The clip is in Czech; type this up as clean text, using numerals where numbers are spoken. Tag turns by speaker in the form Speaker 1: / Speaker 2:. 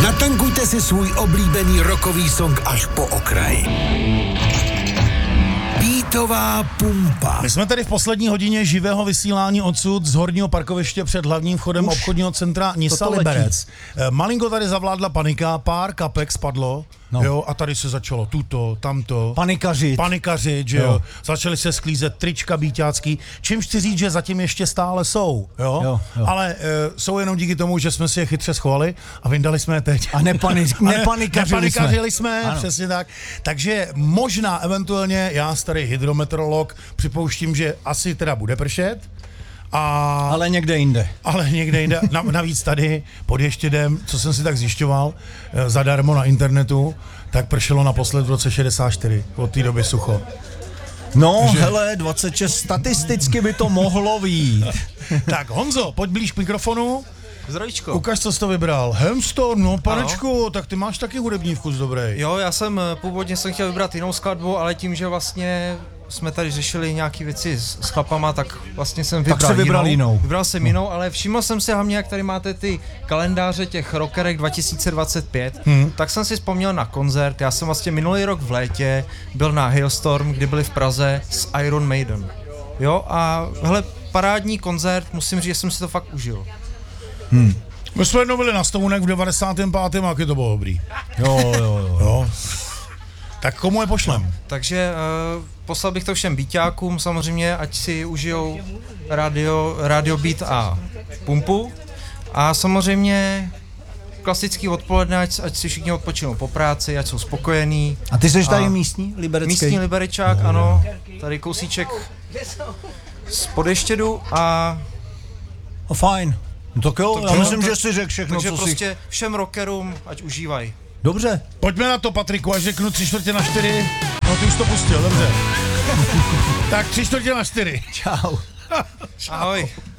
Speaker 1: Natankujte si svůj oblíbený rockový song až po okraj. Beatová pumpa.
Speaker 2: My jsme tady v poslední hodině živého vysílání odsud z horního parkoviště před hlavním vchodem obchodního centra Nisa Liberec. Malinko tady zavládla panika, pár kapek spadlo, jo, a tady se začalo tuto, tamto. Panikařit, že jo. Začali se sklízet trička bíťácký, čímž chci říct, že zatím ještě stále jsou, jo. Ale jsou jenom díky tomu, že jsme si je chytře schovali a vyndali jsme je teď.
Speaker 3: A nepanikařili jsme.
Speaker 2: Přesně tak. Takže možná, eventuálně, já starý hydrometeorolog, připouštím, že asi teda bude pršet.
Speaker 3: Ale někde jinde.
Speaker 2: Navíc tady pod Ještědem, co jsem si tak zjišťoval, zadarmo na internetu, tak pršelo naposled v roce 64. Od té doby sucho.
Speaker 3: No, hele, 26, statisticky by to mohlo být.
Speaker 2: Tak Honzo, pojď blíž k mikrofonu.
Speaker 4: Zdravíčko.
Speaker 2: Ukaž, co jsi to vybral. Hemstorm, no panečku, tak ty máš taky hudební vkus dobrý.
Speaker 4: Jo, já jsem původně chtěl vybrat jinou skladbu, ale tím, že vlastně jsme tady řešili nějaké věci s chlapama, tak vlastně jsem vybral jinou. Vybral jsem jinou, ale všiml jsem si hlavně, jak tady máte ty kalendáře těch rockerek 2025, tak jsem si vzpomněl na koncert. Já jsem vlastně minulý rok v létě byl na Hailstorm, kdy byli v Praze s Iron Maiden. Jo, a hele, parádní koncert, musím říct, že jsem si to fakt užil.
Speaker 2: My jsme jednou byli na Stounek v 95. a jaký to bylo dobrý. Jo. Tak komu je pošlem?
Speaker 4: Takže poslal bych to všem beatákům samozřejmě, ať si užijou Radio Beat a pumpu. A samozřejmě klasický odpoledne, ať si všichni odpočinou po práci, ať jsou spokojení.
Speaker 3: A ty jsi tady místní liberecký?
Speaker 4: Místní liberečák, ano. Tady kousíček z Podještědu a...
Speaker 3: Fajn. Tak jo, já myslím, že si řekl všechno,
Speaker 4: takže
Speaker 3: co
Speaker 4: prostě
Speaker 3: si...
Speaker 4: všem rockerům, ať užívají.
Speaker 3: Dobře.
Speaker 2: Pojďme na to, Patriku, až řeknu 3/4. No ty už to pustil, dobře. Tak 3/4.
Speaker 3: Čau.
Speaker 4: Ahoj.